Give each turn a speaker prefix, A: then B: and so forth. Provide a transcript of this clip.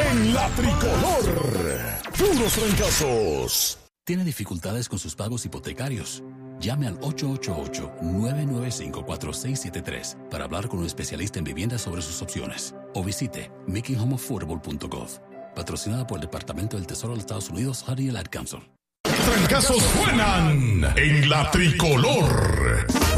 A: en la tricolor. Puros trancazos.
B: ¿Tiene dificultades con sus pagos hipotecarios? Llame al 888-995-4673 para hablar con un especialista en viviendas sobre sus opciones. O visite makinghomeaffordable.gov. Patrocinada por el Departamento del Tesoro de los Estados Unidos, Honey and Ad Council.
A: Trancazos suenan en la tricolor.